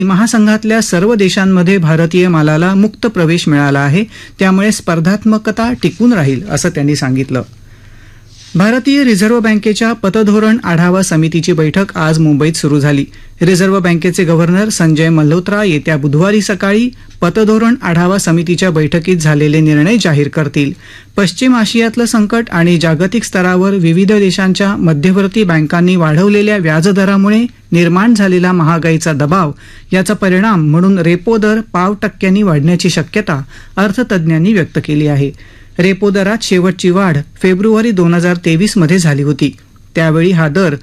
महासंघातल्या सर्व देशांमध्ये भारतीय मालाला मुक्त प्रवेश मिळाला आहे, त्यामुळे स्पर्धात्मकता टिकून राहील असं त्यांनी सांगितलं. भारतीय रिझर्व्ह बँकेच्या पतधोरण आढावा समितीची बैठक आज मुंबईत सुरू झाली. रिझर्व्ह बँकेचे गव्हर्नर संजय मल्होत्रा येत्या बुधवारी सकाळी पतधोरण आढावा समितीच्या बैठकीत झालेले निर्णय जाहीर करतील. पश्चिम आशियातलं संकट आणि जागतिक स्तरावर विविध देशांच्या मध्यवर्ती बँकांनी वाढवलेल्या व्याजदरामुळे निर्माण झालेला महागाईचा दबाव याचा परिणाम म्हणून रेपो दर 0.5% वाढण्याची शक्यता अर्थतज्ज्ञांनी व्यक्त केली आहे. रेपो दरात शेवटची वाढ फेब्रुवारी 2023 मध्ये झाली होती. त्यावेळी हा दर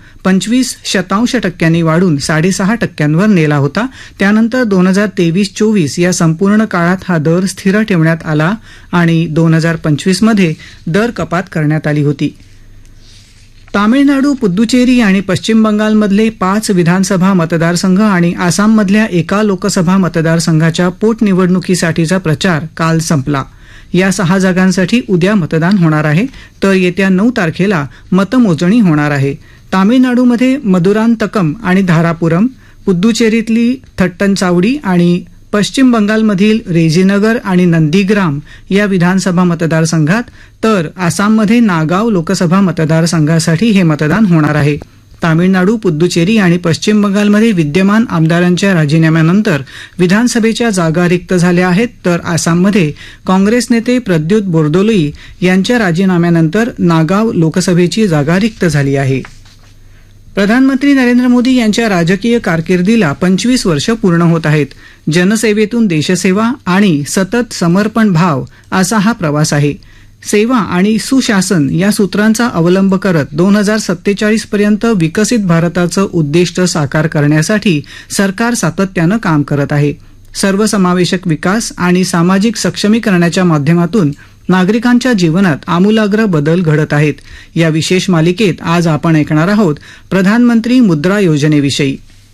25% वाढून 6.5% नेला होता. त्यानंतर 2023-24 या संपूर्ण काळात हा दर स्थिर ठेवण्यात आला आणि 2025 मध्ये दर कपात करण्यात आली होती. तामिळनाडू, पुद्दुचेरी आणि पश्चिम बंगालमधले 5 विधानसभा मतदारसंघ आणि आसाममधल्या एका लोकसभा मतदारसंघाच्या पोटनिवडणुकीसाठीचा प्रचार काल संपला. या 6 जागांसाठी उद्या मतदान होणार आहे, तर येत्या 9 तारखेला मतमोजणी होणार आहे. तामिळनाडूमध्ये मदुरांतकम आणि धारापुरम, पुद्दुचेरीतली थट्टनचावडी आणि पश्चिम बंगालमधील रेजीनगर आणि नंदीग्राम या विधानसभा मतदारसंघात, तर आसाममध्ये नागाव लोकसभा मतदारसंघासाठी हे मतदान होणार आहे. तामिळनाडू, पुद्दुचेरी आणि पश्चिम बंगालमध्ये विद्यमान आमदारांच्या राजीनाम्यानंतर विधानसभेच्या जागा रिक्त झाल्या आहेत, तर आसाममध्ये काँग्रेस नेते प्रद्युत बोरदोलोई यांच्या राजीनाम्यानंतर नागाव लोकसभेची जागा रिक्त झाली आहे. प्रधानमंत्री नरेंद्र मोदी यांच्या राजकीय कारकिर्दीला 25 वर्ष पूर्ण होत आहेत. जनसेवेतून देशसेवा आणि सतत समर्पण भाव असा हा प्रवास आहे. सेवा आणि सुशासन या सूत्रांचा अवलंब करत 2047 पर्यंत विकसित भारताचं उद्दिष्ट साकार करण्यासाठी सरकार सातत्यानं काम करत आहे. सर्वसमावेशक विकास आणि सामाजिक सक्षमीकरणाच्या माध्यमातून नागरिकांच्या जीवनात आमूलाग्र बदल घडत आहेत. या विशेष मालिकेत आज आपण ऐकणार आहोत प्रधानमंत्री मुद्रा योजनेविषयी.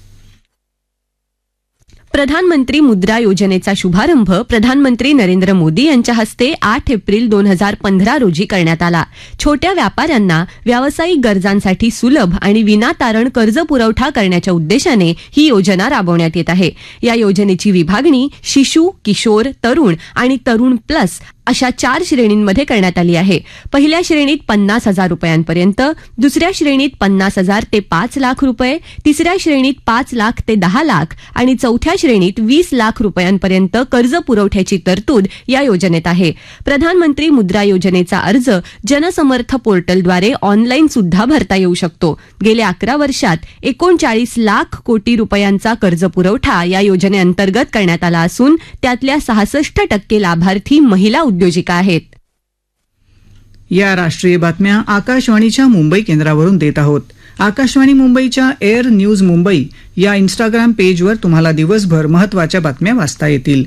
प्रधानमंत्री मुद्रा योजनेचा शुभारंभ प्रधानमंत्री नरेंद्र मोदी यांच्या हस्ते 8 एप्रिल 2015 रोजी करण्यात आला. छोट्या व्यापाऱ्यांना व्यावसायिक गरजांसाठी सुलभ आणि विनातारण कर्ज पुरवठा करण्याच्या उद्देशाने ही योजना राबवण्यात येत आहे. या योजनेची विभागणी शिशु, किशोर, तरुण आणि तरुण प्लस अशा 4 श्रेणींमध्ये करण्यात आली आहे. पहिल्या श्रेणीत 50,000 रुपयांपर्यंत, दुसऱ्या श्रेणीत 50,000 ते 5 लाख रुपये, तिसऱ्या श्रेणीत 5 लाख ते 10 लाख आणि चौथ्या श्रेणीत 20 लाख रुपयांपर्यंत कर्ज पुरवठ्याची तरतूद या योजनेत आहे. प्रधानमंत्री मुद्रा योजनेचा अर्ज जनसमर्थ पोर्टलद्वारे ऑनलाईन सुद्धा भरता येऊ शकतो. गेल्या 11 वर्षात 39 लाख कोटी रुपयांचा कर्ज पुरवठा या योजनेअंतर्गत करण्यात आला असून त्यातल्या 66% लाभार्थी महिला उद्योजिका आहेत. या राष्ट्रीय बातम्या आकाशवाणीच्या मुंबई केंद्रावरून देत आहोत. आकाशवाणी मुंबईच्या एअर न्यूज मुंबई या इंस्टाग्राम पेजवर तुम्हाला दिवसभर महत्त्वाच्या बातम्या वाचता येतील.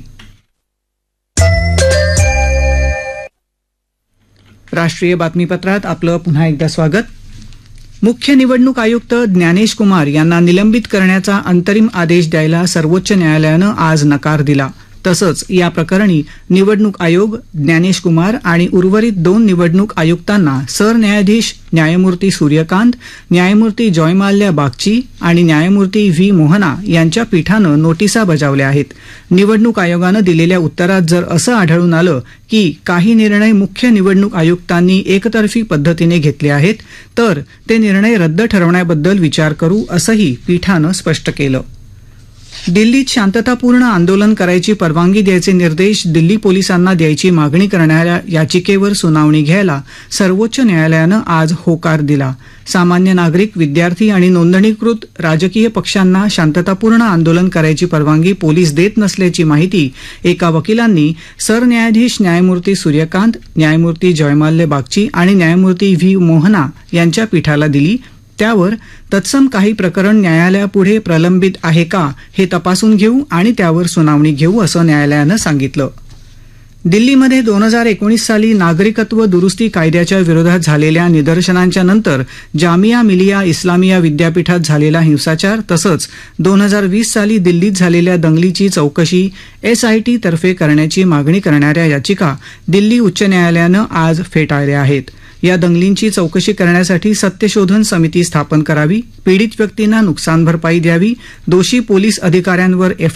राष्ट्रीय बातमीपत्रात आपलं पुन्हा एकदा स्वागत. मुख्य निवडणूक आयुक्त ज्ञानेश कुमार यांना निलंबित करण्याचा अंतरिम आदेश द्यायला सर्वोच्च न्यायालयानं आज नकार दिला. तसंच या प्रकरणी निवडणूक आयोग, ज्ञानेश कुमार आणि उर्वरित 2 निवडणूक आयुक्तांना सरन्यायाधीश न्यायमूर्ती सूर्यकांत, न्यायमूर्ती जॉयमाल्या बागची आणि न्यायमूर्ती व्ही मोहना यांच्या पीठानं नोटिसा बजावल्या आहेत. निवडणूक आयोगानं दिलेल्या उत्तरात जर असं आढळून आलं की काही निर्णय मुख्य निवडणूक आयुक्तांनी एकतर्फी पद्धतीने घेतले आहेत, तर ते निर्णय रद्द ठरवण्याबद्दल विचार करू असंही पीठानं स्पष्ट केलं. दिल्लीत शांततापूर्ण आंदोलन करायची परवानगी द्यायचे निर्देश दिल्ली पोलिसांना द्यायची मागणी करणाऱ्या याचिकेवर सुनावणी घ्यायला सर्वोच्च न्यायालयानं आज होकार दिला. सामान्य नागरिक, विद्यार्थी आणि नोंदणीकृत राजकीय पक्षांना शांततापूर्ण आंदोलन करायची परवानगी पोलीस देत नसल्याची माहिती एका वकिलांनी सरन्यायाधीश न्यायमूर्ती सूर्यकांत, न्यायमूर्ती जॉयमाल्या बागची आणि न्यायमूर्ती व्ही मोहना यांच्या पीठाला दिली. त्यावर तत्सम काही प्रकरण न्यायालयापुढे प्रलंबित आहे का हे तपासून घेऊ आणि त्यावर सुनावणी घेऊ असं न्यायालयानं सांगितलं. दिल्लीमध्ये 2019 साली नागरिकत्व दुरुस्ती कायद्याच्या विरोधात झालेल्या निदर्शनांच्या नंतर जामिया मिलिया इस्लामिया विद्यापीठात झालेला हिंसाचार तसंच 2020 साली दिल्लीत झालेल्या दंगलीची चौकशी SIT तर्फे करण्याची मागणी करणाऱ्या याचिका दिल्ली उच्च न्यायालयानं आज फेटाळल्या आहेत. या दंगलींची चौकशी करण्यासाठी सत्यशोधन समिती स्थापन करावी, पीडित व्यक्तींना नुकसान भरपाई द्यावी, दोषी पोलीस अधिकाऱ्यांवर